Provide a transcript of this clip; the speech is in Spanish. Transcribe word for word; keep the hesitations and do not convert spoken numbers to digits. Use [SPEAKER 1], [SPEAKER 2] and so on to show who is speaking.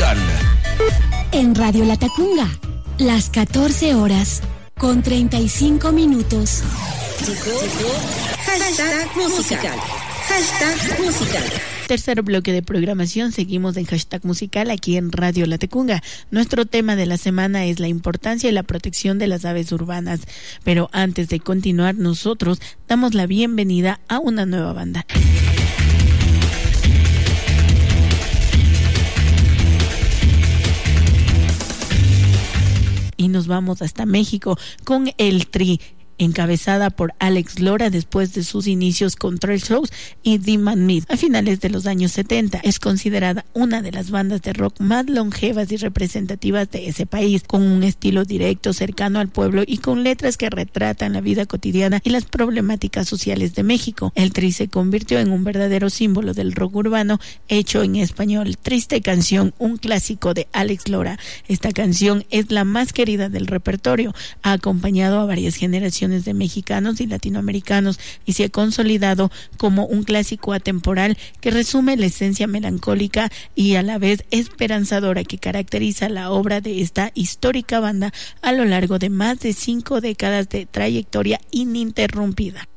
[SPEAKER 1] musical.
[SPEAKER 2] En Radio Latacunga, las catorce horas con treinta y cinco minutos.
[SPEAKER 3] Hashtag musical. Hashtag musical.
[SPEAKER 4] Tercer bloque de programación, seguimos en Hashtag Musical aquí en Radio Latacunga. Nuestro tema de la semana es la importancia y la protección de las aves urbanas. Pero antes de continuar, nosotros damos la bienvenida a una nueva banda. Y nos vamos hasta México con El Tri, encabezada por Alex Lora después de sus inicios con Trail Shows y Demand Meat a finales de los años setenta. Es considerada una de las bandas de rock más longevas y representativas de ese país, con un estilo directo, cercano al pueblo y con letras que retratan la vida cotidiana y las problemáticas sociales de México. El Tri se convirtió en un verdadero símbolo del rock urbano hecho en español. Triste canción, un clásico de Alex Lora. Esta canción es la más querida del repertorio, ha acompañado a varias generaciones de mexicanos y latinoamericanos y se ha consolidado como un clásico atemporal que resume la esencia melancólica y a la vez esperanzadora que caracteriza la obra de esta histórica banda a lo largo de más de cinco décadas de trayectoria ininterrumpida.